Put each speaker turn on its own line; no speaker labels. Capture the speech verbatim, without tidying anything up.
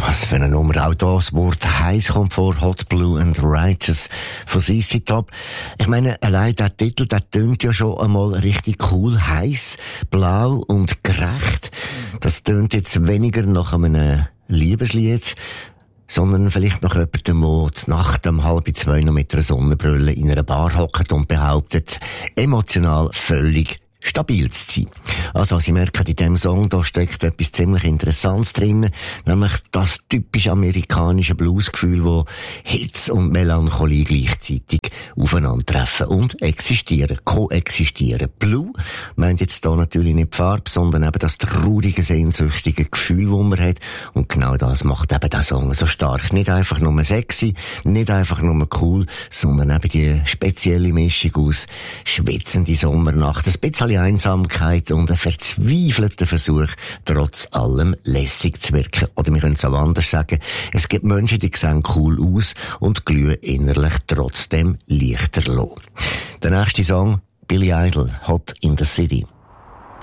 Was für eine Nummer. Auch da das Wort heiß kommt vor. Hot Blue and Righteous von C C Top. Ich meine, allein der Titel, der tönt ja schon einmal richtig cool. Heiß, blau und gerecht. Das tönt jetzt weniger nach einem Liebeslied, sondern vielleicht noch jemandem, der zur Nacht um halb zwei noch mit einer Sonnenbrille in einer Bar hockt und behauptet, emotional völlig stabil zu sein. Also, Sie merken, in diesem Song, da steckt etwas ziemlich Interessantes drin, nämlich das typisch amerikanische Bluesgefühl, wo Hitze und Melancholie gleichzeitig aufeinandertreffen und existieren, koexistieren. Blue meint jetzt da natürlich nicht die Farbe, sondern eben das traurige, sehnsüchtige Gefühl, das man hat. Und genau das macht eben der Song so stark. Nicht einfach nur sexy, nicht einfach nur cool, sondern eben die spezielle Mischung aus schwitzende Sommernacht, ein bisschen Einsamkeit und ein verzweifelter Versuch, trotz allem lässig zu wirken. Oder wir können es auch anders sagen, es gibt Menschen, die sehen cool aus und glühen innerlich trotzdem lichterloh. Der nächste Song, Billy Idol, Hot in the City.